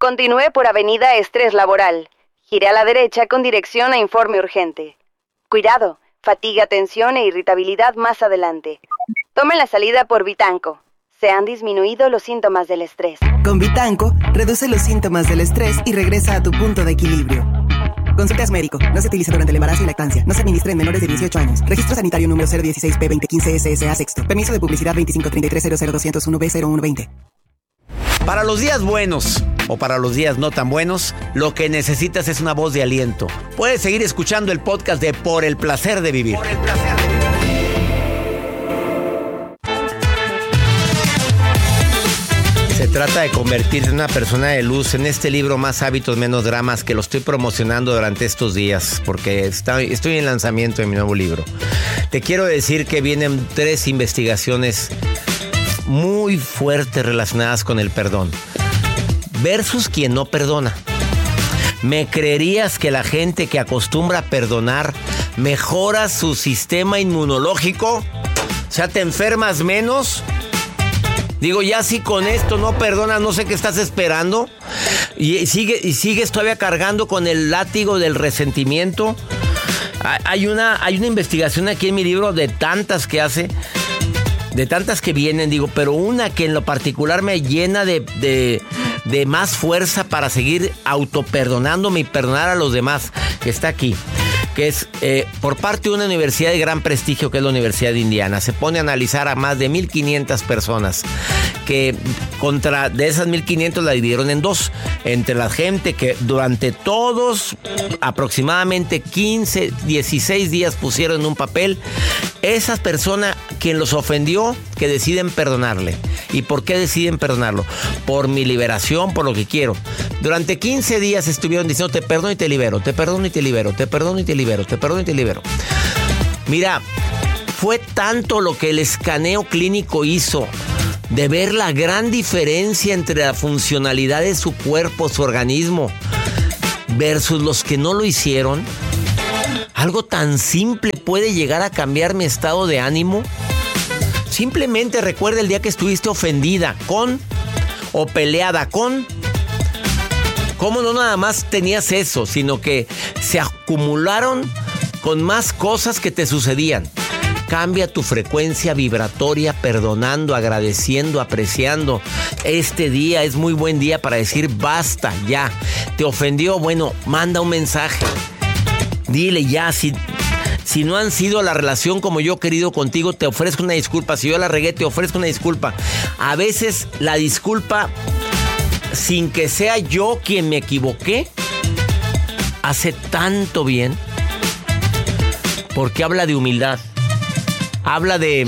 Continúe por avenida Estrés Laboral. Gire a la derecha con dirección a informe urgente. Cuidado, fatiga, tensión e irritabilidad más adelante. Tome la salida por Vitanco. Se han disminuido los síntomas del estrés. Con Vitanco, reduce los síntomas del estrés y regresa a tu punto de equilibrio. Consultas médico. No se utiliza durante el embarazo y lactancia. No se administra en menores de 18 años. Registro sanitario número 016P2015 SSA Permiso de publicidad 2533002001B0120. Para los días buenos o para los días no tan buenos, lo que necesitas es una voz de aliento. Puedes seguir escuchando el podcast de Por el Placer de Vivir. Por el Placer de Vivir. Se trata de convertirte en una persona de luz en este libro Más hábitos, menos dramas, que lo estoy promocionando durante estos días porque estoy en lanzamiento de mi nuevo libro. Te quiero decir que vienen 3 investigaciones muy fuertes relacionadas con el perdón versus quien no perdona. ¿Me creerías que la gente que acostumbra a perdonar mejora su sistema inmunológico? O sea, ¿te enfermas menos? Digo, ya si con esto no perdonas, no sé qué estás esperando. Y sigues todavía cargando con el látigo del resentimiento. Hay una investigación aquí en mi libro de tantas que hace, de tantas que vienen, digo, pero una que en lo particular me llena de más fuerza para seguir autoperdonándome y perdonar a los demás, que está aquí. Que es por parte de una universidad de gran prestigio, que es la Universidad de Indiana. Se pone a analizar a más de 1,500 personas, que de esas 1,500 la dividieron en 2. Entre la gente que durante todos, aproximadamente 15, 16 días pusieron en un papel, esa persona quien los ofendió, que deciden perdonarle. ¿Y por qué deciden perdonarlo? Por mi liberación, por lo que quiero. Durante 15 días estuvieron diciendo: te perdono y te libero, te perdono y te libero, te perdono y te libero, te perdono y te libero. Mira, fue tanto lo que el escaneo clínico hizo de ver la gran diferencia entre la funcionalidad de su cuerpo, su organismo, versus los que no lo hicieron. Algo tan simple puede llegar a cambiar mi estado de ánimo. Simplemente recuerda el día que estuviste ofendida con o peleada con. ¿Cómo no nada más tenías eso, sino que se acumularon con más cosas que te sucedían? Cambia tu frecuencia vibratoria perdonando, agradeciendo, apreciando. Este día es muy buen día para decir basta, ya. ¿Te ofendió? Bueno, manda un mensaje. Dile ya, si no han sido la relación como yo he querido contigo, te ofrezco una disculpa. Si yo la regué, te ofrezco una disculpa. A veces la disculpa, sin que sea yo quien me equivoqué, hace tanto bien. Porque habla de humildad. Habla de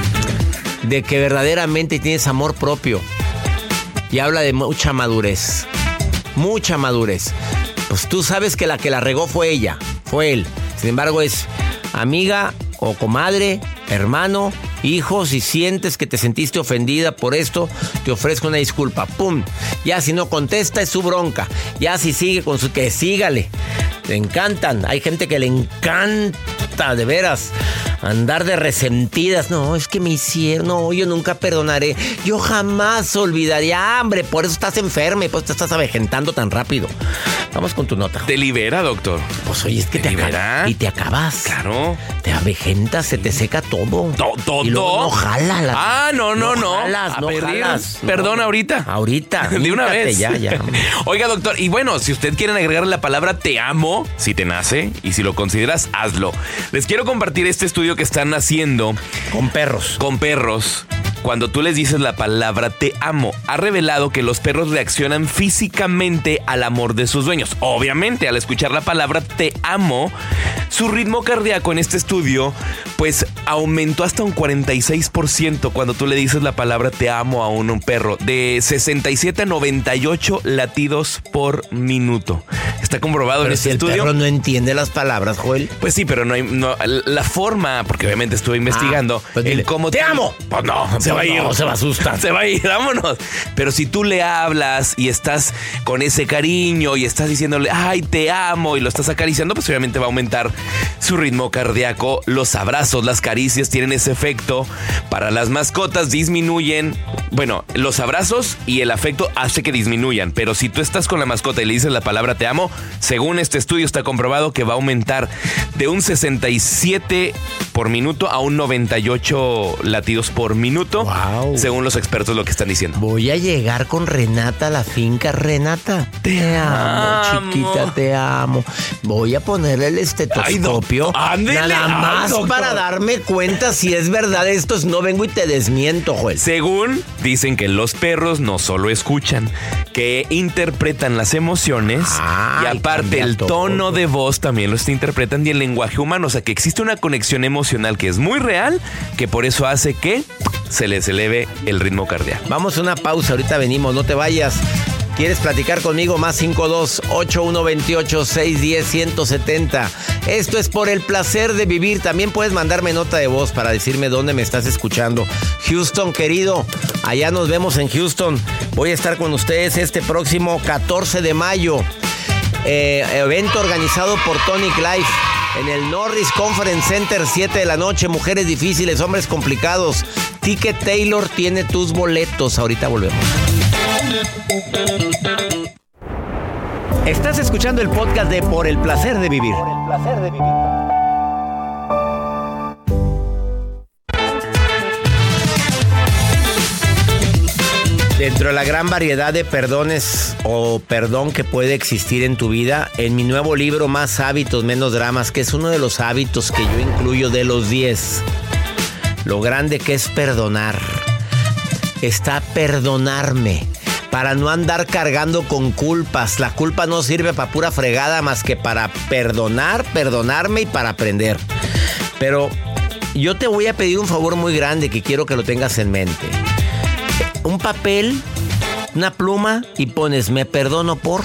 que verdaderamente tienes amor propio. Y habla de mucha madurez. Mucha madurez. Pues tú sabes que la regó fue ella, fue él. Sin embargo, es amiga o comadre, hermano, hijo. Si sientes que te sentiste ofendida por esto, te ofrezco una disculpa. ¡Pum! Ya si no contesta, es su bronca. Ya si sigue con que sígale. Te encantan. Hay gente que le encanta, de veras, andar de resentidas. No, es que me hicieron. No, yo nunca perdonaré. Yo jamás olvidaría. Hombre, por eso estás enferma y por eso te estás avejentando tan rápido. Vamos con tu nota. Te libera, doctor. Pues oye, es que te libera y te acabas. Claro. Te avejentas, se te seca todo. ¿Todo? Y luego no jala. No. Jalas, no jalas. Perdón, no. ahorita. De una vez. Ya. Oiga, doctor, y bueno, si usted quiere agregarle la palabra te amo, si te nace y si lo consideras, hazlo. Les quiero compartir este estudio que están haciendo con perros. Cuando tú les dices la palabra te amo, ha revelado que los perros reaccionan físicamente al amor de sus dueños. Obviamente, al escuchar la palabra te amo, su ritmo cardíaco en este estudio pues aumentó hasta un 46% cuando tú le dices la palabra te amo a un perro, de 67 a 98 latidos por minuto. está comprobado en este estudio. El perro no entiende las palabras, Joel. Pues sí, pero no la forma, porque obviamente estuve investigando pues dile, cómo ¡te amo! Pues no, se va a ir. No, se va a asustar. Se va a ir, vámonos. Pero si tú le hablas y estás con ese cariño y estás diciéndole, ay, te amo, y lo estás acariciando, pues obviamente va a aumentar su ritmo cardíaco. Los abrazos, las caricias tienen ese efecto. Para las mascotas disminuyen. Bueno, los abrazos y el afecto hace que disminuyan, pero si tú estás con la mascota y le dices la palabra te amo, según este estudio está comprobado que va a aumentar de un 67 por minuto a un 98 latidos por minuto, wow, según los expertos lo que están diciendo. Voy a llegar con Renata a la finca. Renata, te amo, chiquita, te amo. Voy a ponerle el estetoscopio. Nada más para darme cuenta si es verdad esto. No vengo y te desmiento, Joel. Según dicen que los perros no solo escuchan, que interpretan las emociones y aparte el tono de voz también los interpretan y el lenguaje humano. O sea, que existe una conexión emocional que es muy real, que por eso hace que se les eleve el ritmo cardíaco. Vamos a una pausa, ahorita venimos, no te vayas. ¿Quieres platicar conmigo? Más 52-8128-610-170. Esto es Por el Placer de Vivir. También puedes mandarme nota de voz para decirme dónde me estás escuchando. Houston, querido, allá nos vemos en Houston. Voy a estar con ustedes este próximo 14 de mayo. Evento organizado por Tonic Life en el Norris Conference Center, 7 de la noche. Mujeres difíciles, hombres complicados. Ticket Taylor tiene tus boletos. Ahorita volvemos. Estás escuchando el podcast de Por el Placer de Vivir. Por el Placer de Vivir. Dentro de la gran variedad de perdones o perdón que puede existir en tu vida, en mi nuevo libro Más hábitos, menos dramas, que es uno de los hábitos que yo incluyo de los 10, lo grande que es perdonar, está perdonarme. Para no andar cargando con culpas. La culpa no sirve para pura fregada más que para perdonarme y para aprender. Pero yo te voy a pedir un favor muy grande que quiero que lo tengas en mente. Un papel, una pluma y pones me perdono por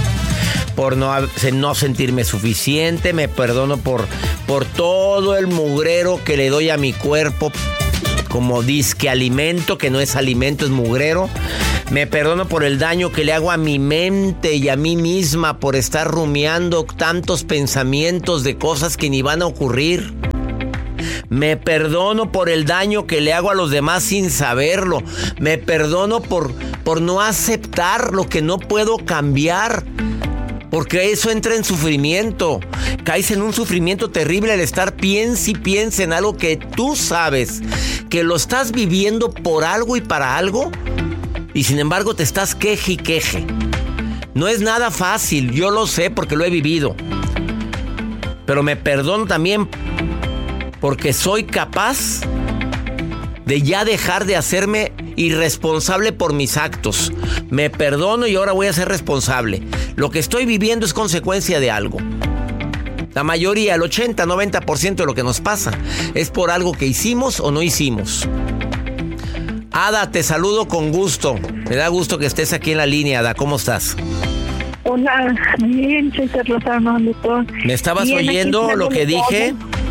no sentirme suficiente, me perdono por todo el mugrero que le doy a mi cuerpo como disque alimento, que no es alimento, es mugrero. Me perdono por el daño que le hago a mi mente y a mí misma por estar rumiando tantos pensamientos de cosas que ni van a ocurrir. Me perdono por el daño que le hago a los demás sin saberlo. Me perdono por no aceptar lo que no puedo cambiar. Porque eso entra en sufrimiento. Caes en un sufrimiento terrible al estar piensa y piensa en algo que tú sabes que lo estás viviendo por algo y para algo. Y sin embargo te estás queje y queje. No es nada fácil, yo lo sé porque lo he vivido. Pero me perdono también porque soy capaz de ya dejar de hacerme irresponsable por mis actos. Me perdono y ahora voy a ser responsable. Lo que estoy viviendo es consecuencia de algo. La mayoría, el 80-90% de lo que nos pasa es por algo que hicimos o no hicimos. Ada, te saludo con gusto. Me da gusto que estés aquí en la línea, Ada. ¿Cómo estás? Hola, bien, César Lozano, doctor. ¿Me estabas bien, oyendo lo que dije?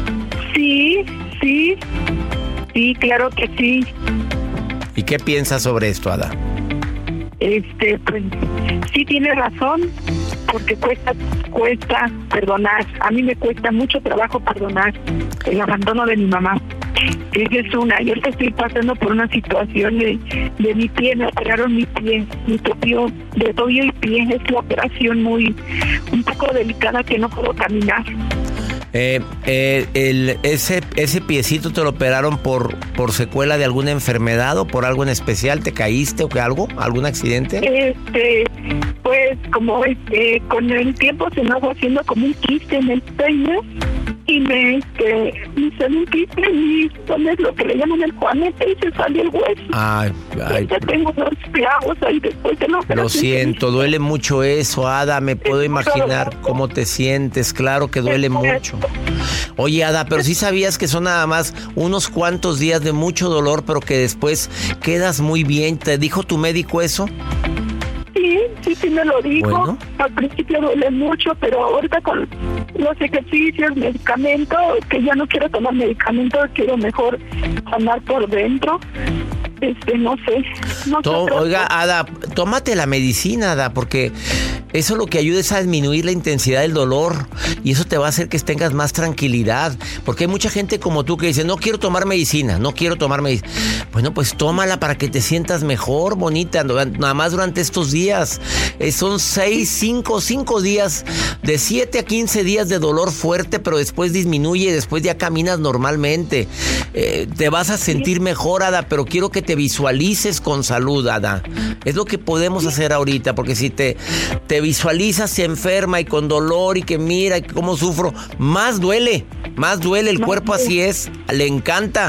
Sí, claro que sí. ¿Y qué piensas sobre esto, Ada? Pues sí tiene razón, porque cuesta perdonar. A mí me cuesta mucho trabajo perdonar el abandono de mi mamá. Esa es una. Yo estoy pasando por una situación de mi pie. Me operaron mi pie, mi tobillo y pie. Es una operación un poco delicada que no puedo caminar. Ese piecito te lo operaron por secuela de alguna enfermedad o por algo en especial. ¿Te caíste o algo? ¿Algún accidente? Pues como con el tiempo se me fue haciendo como un quiste en el peine y me salió un quiste y es lo que le llaman el juanete y se salió el hueso. Ay. Ya tengo unos clavos ahí después de la operación. Lo siento, duele mucho eso, Ada. Me puedo imaginar cómo te sientes. Claro que duele mucho. Oye, Ada, pero sí sabías que son nada más unos cuantos días de mucho dolor, pero que después quedas muy bien. ¿Te dijo tu médico eso? Sí, sí me lo dijo. Bueno. Al principio duele mucho, pero ahorita con los ejercicios, medicamentos, que ya no quiero tomar medicamentos, quiero mejor sanar por dentro. No sé. Oiga, Ada, tómate la medicina, Ada, porque eso lo que ayuda es a disminuir la intensidad del dolor y eso te va a hacer que tengas más tranquilidad, porque hay mucha gente como tú que dice, no quiero tomar medicina. Bueno, pues tómala para que te sientas mejor, bonita, nada más durante estos días. Son 5 días, de 7 a 15 días de dolor fuerte, pero después disminuye, después ya caminas normalmente. Te vas a sentir mejor, Ada, pero quiero que te visualices con salud, Ada. Es lo que podemos hacer ahorita, porque si te visualizas enferma y con dolor y que mira cómo sufro, más duele, el cuerpo así es, le encanta,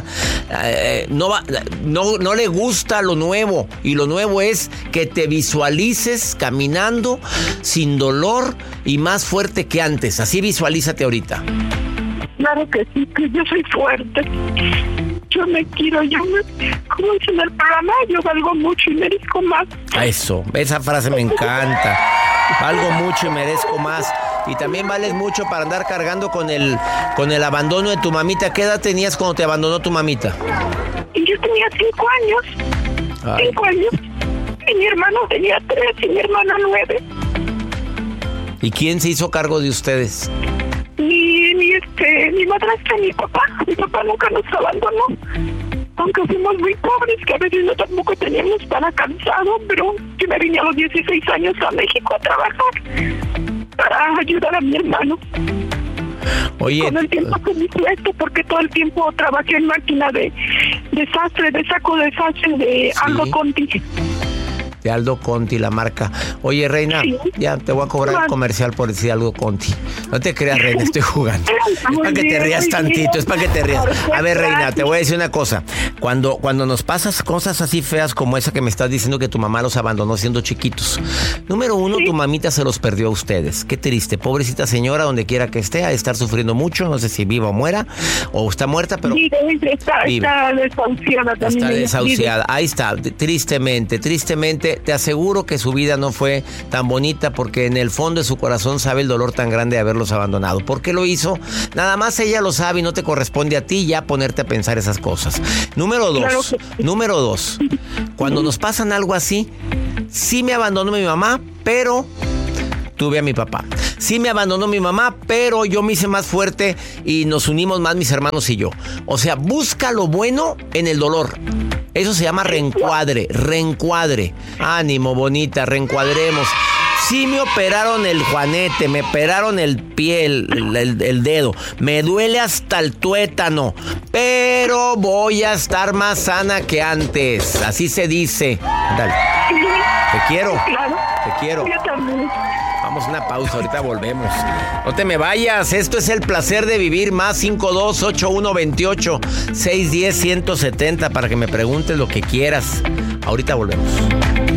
no le gusta lo nuevo, y lo nuevo es que te visualices caminando sin dolor y más fuerte que antes. Así visualízate ahorita. Claro que sí, que yo soy fuerte. Yo me quiero, como dice en el programa, yo valgo mucho y merezco más. Eso, esa frase me encanta. Valgo mucho y merezco más. Y también vales mucho para andar cargando con el abandono de tu mamita. ¿Qué edad tenías cuando te abandonó tu mamita? Y yo tenía 5 años. Ay. 5 años. Y mi hermano tenía 3 y mi hermana 9. ¿Y quién se hizo cargo de ustedes? Mi madrastra y mi papá. Mi papá nunca nos abandonó. Aunque fuimos muy pobres, que a veces no tampoco teníamos para cansado, pero yo me vine a los 16 años a México a trabajar para ayudar a mi hermano. Oye, con el tiempo que me hizo esto, porque todo el tiempo trabajé en máquina de desastre, de saco de desastre de sí. Aldo Conti. De Aldo Conti, la marca. Oye, Reina, sí. Ya te voy a cobrar el comercial por decir Aldo Conti. No te creas, Reina, estoy jugando. Es para que te rías tantito, es para que te rías. A ver, Reina, te voy a decir una cosa. Cuando nos pasas cosas así feas como esa que me estás diciendo que tu mamá los abandonó siendo chiquitos. Número 1, tu mamita se los perdió a ustedes. Qué triste, pobrecita señora, donde quiera que esté, ha de estar sufriendo mucho. No sé si viva o muera, o está muerta, pero sí, está desahuciada también. Está desahuciada. Ahí está, tristemente. Te aseguro que su vida no fue tan bonita, porque en el fondo de su corazón sabe el dolor tan grande de haberlos abandonado. ¿Por qué lo hizo? Nada más ella lo sabe y no te corresponde a ti ya ponerte a pensar esas cosas. Número 2, cuando nos pasan algo así, sí me abandonó mi mamá, pero tuve a mi papá. Sí me abandonó mi mamá, pero yo me hice más fuerte y nos unimos más mis hermanos y yo. O sea, busca lo bueno en el dolor. Eso se llama reencuadre. Ánimo, bonita, reencuadremos. Sí me operaron el juanete, me operaron el pie, el dedo. Me duele hasta el tuétano, pero voy a estar más sana que antes. Así se dice. Dale. Te quiero. Te quiero. Yo también. Vamos a una pausa, ahorita volvemos. No te me vayas, esto es El Placer de Vivir, más 52-8128-610-170 para que me preguntes lo que quieras. Ahorita volvemos.